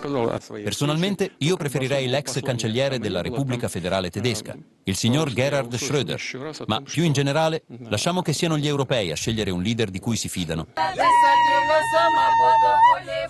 Personalmente, io preferirei l'ex cancelliere della Repubblica Federale Tedesca, il signor Gerhard Schröder, ma più in generale, lasciamo che siano gli europei a scegliere un leader di cui si fidano.